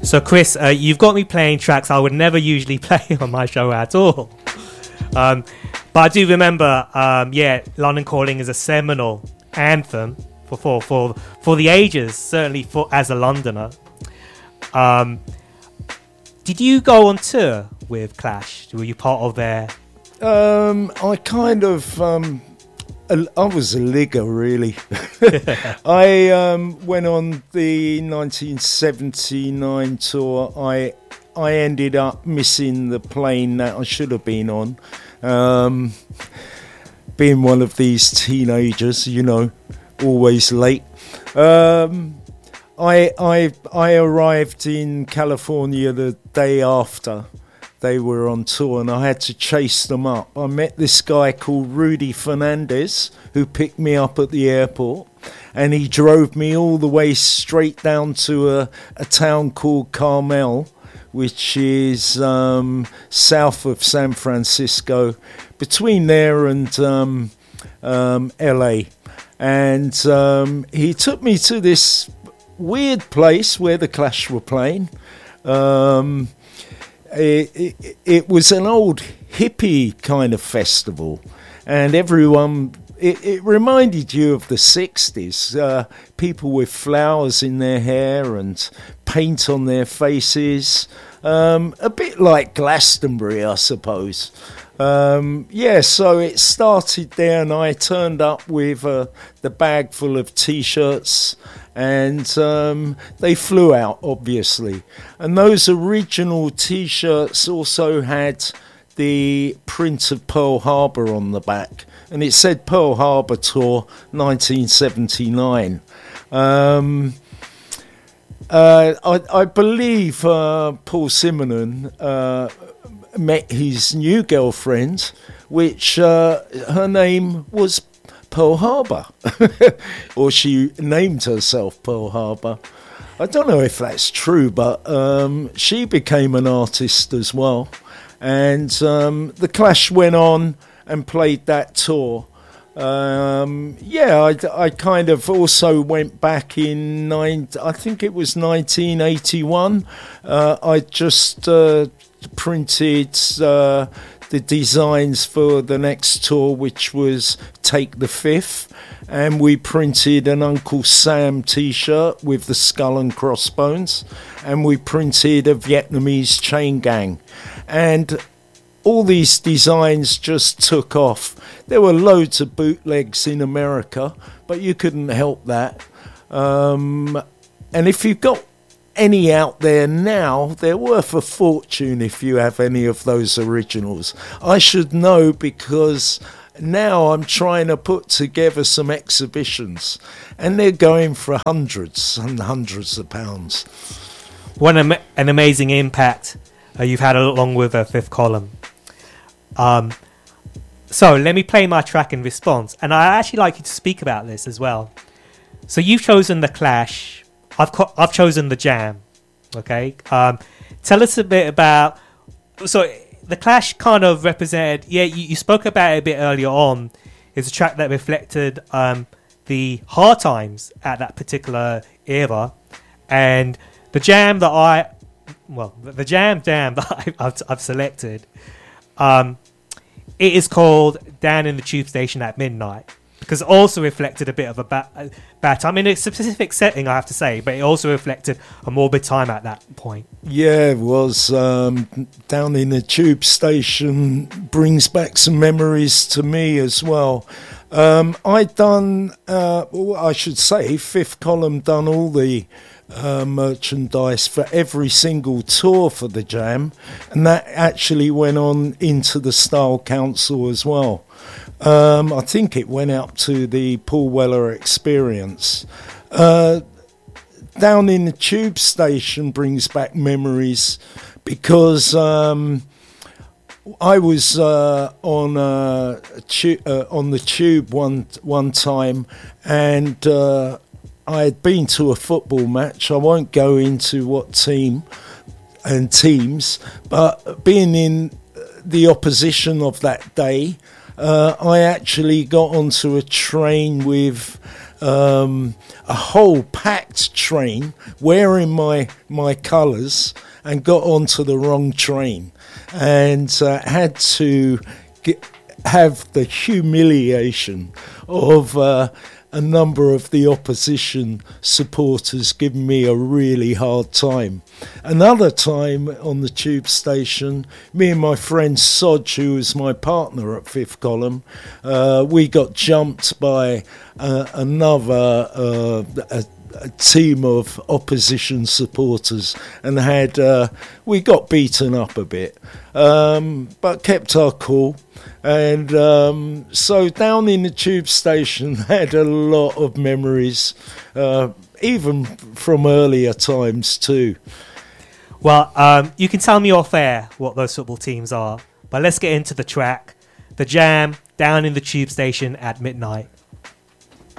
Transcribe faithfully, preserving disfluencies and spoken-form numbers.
So, Chris, uh, you've got me playing tracks I would never usually play on my show at all. Um, but I do remember, um, yeah, London Calling is a seminal anthem for for for, for the ages, certainly for as a Londoner. Um, did you go on tour with Clash? Were you part of their... Um, I kind of... Um, I was a ligger, really. I um, went on the nineteen seventy-nine tour. I I ended up missing the plane that I should have been on. Um, being one of these teenagers, you know, always late. Um, I I I arrived in California the day after they were on tour, and I had to chase them up. I met this guy called Rudy Fernandez, who picked me up at the airport, and he drove me all the way straight down to a, a town called Carmel, which is um, south of San Francisco, between there and um, um, L A. And um, he took me to this weird place where the Clash were playing. Um, It, it, it was an old hippie kind of festival, and everyone, it, it reminded you of the sixties. Uh, people with flowers in their hair and paint on their faces, um, a bit like Glastonbury, I suppose. Um, yeah, so it started there, and I turned up with uh, the bag full of T-shirts, and um, they flew out, obviously. And those original T-shirts also had the print of Pearl Harbor on the back, and it said Pearl Harbor Tour nineteen seventy-nine. Um, uh, I, I believe uh, Paul Simonon uh, met his new girlfriend, which uh, her name was Pearl Harbor, or she named herself Pearl Harbor. I don't know if that's true, but um, she became an artist as well. And um, the Clash went on and played that tour. Um, yeah, I, I kind of also went back in, nine, I think it was nineteen eighty-one. Uh, I just uh, printed... Uh, the designs for the next tour, which was Take the Fifth, and we printed an Uncle Sam T-shirt with the skull and crossbones, and we printed a Vietnamese chain gang, and all these designs just took off. There were loads of bootlegs in America, but you couldn't help that. Um, and if you've got any out there now, they're worth a fortune if you have any of those originals. I should know, because now I'm trying to put together some exhibitions, and they're going for hundreds and hundreds of pounds. What an, an amazing impact uh, you've had along with a Fifth Column. Um, so let me play my track in response, and I actually like you to speak about this as well. So you've chosen the Clash. I've co- I've chosen the Jam. Okay, um, tell us a bit about. So the Clash kind of represented. Yeah, you, you spoke about it a bit earlier on. It's a track that reflected um, the hard times at that particular era, and the Jam that I, well, the Jam Jam that I, I've, I've selected. Um, it is called Down in the Tube Station at Midnight. Because it also reflected a bit of a bad, bad time in a specific setting, I have to say, but it also reflected a morbid time at that point. Yeah, it was. Um, Down in the Tube Station brings back some memories to me as well. Um, I'd done, uh, well, I should say, Fifth Column done all the uh, merchandise for every single tour for the Jam, and that actually went on into the Style Council as well. Um, I think it went out to the Paul Weller Experience. Uh, Down in the Tube Station brings back memories because um, I was uh, on uh, tu- uh, on the tube one one time, and uh, I had been to a football match. I won't go into what team and teams, but being in the opposition of that day, Uh, I actually got onto a train with um, a whole packed train wearing my my colours and got onto the wrong train and uh, had to get, have the humiliation of uh, a number of the opposition supporters giving me a really hard time. Another time on the tube station, me and my friend Sodge, who was my partner at Fifth Column, uh, we got jumped by uh, another uh, a, a team of opposition supporters and had uh, we got beaten up a bit, um, but kept our cool. And um, so down in the tube station had a lot of memories, uh, even from earlier times too. Well, um, you can tell me off air what those football teams are, but let's get into the track. The Jam, Down in the Tube Station at Midnight.